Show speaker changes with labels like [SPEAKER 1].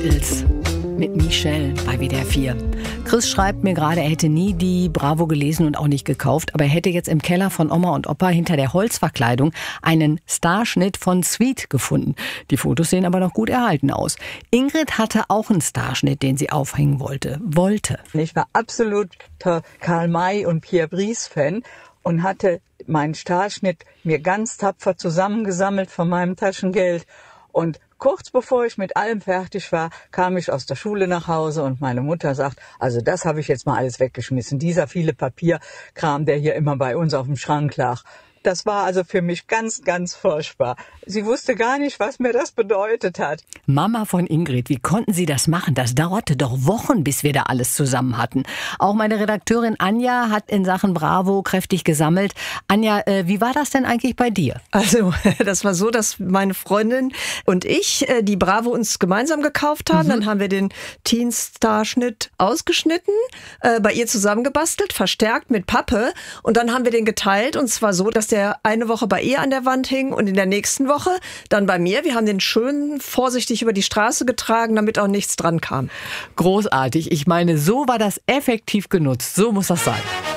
[SPEAKER 1] Beatles mit Michelle bei WDR 4. Chris schreibt mir gerade, er hätte nie die Bravo gelesen und auch nicht gekauft, aber er hätte jetzt im Keller von Oma und Opa hinter der Holzverkleidung einen Starschnitt von Sweet gefunden. Die Fotos sehen aber noch gut erhalten aus. Ingrid hatte auch einen Starschnitt, den sie aufhängen wollte.
[SPEAKER 2] Ich war absoluter Karl May und Pierre Brice Fan und hatte meinen Starschnitt mir ganz tapfer zusammengesammelt von meinem Taschengeld. Und kurz bevor ich mit allem fertig war, kam ich aus der Schule nach Hause und meine Mutter sagt, also das habe ich jetzt mal alles weggeschmissen. Dieser viele Papierkram, der hier immer bei uns auf dem Schrank lag. Das war also für mich ganz, ganz furchtbar. Sie wusste gar nicht, was mir das bedeutet hat.
[SPEAKER 1] Mama von Ingrid, wie konnten Sie das machen? Das dauerte doch Wochen, bis wir da alles zusammen hatten. Auch meine Redakteurin Anja hat in Sachen Bravo kräftig gesammelt. Anja, wie war das denn eigentlich bei dir?
[SPEAKER 3] Also, das war so, dass meine Freundin und ich die Bravo uns gemeinsam gekauft haben. Dann haben wir den Teen-Starschnitt ausgeschnitten, bei ihr zusammengebastelt, verstärkt mit Pappe. Und dann haben wir den geteilt. Und zwar so, dass der eine Woche bei ihr an der Wand hing und in der nächsten Woche dann bei mir. Wir haben den schön vorsichtig über die Straße getragen, damit auch nichts dran kam.
[SPEAKER 1] Großartig. Ich meine, so war das effektiv genutzt. So muss das sein.